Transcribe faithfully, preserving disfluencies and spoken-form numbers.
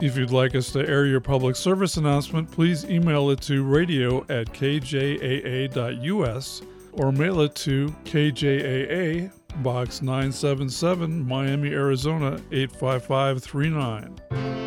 If you'd like us to air your public service announcement, please email it to radio at k j a a dot u s or mail it to K J A A, Box nine seven seven, Miami, Arizona eight five five three nine.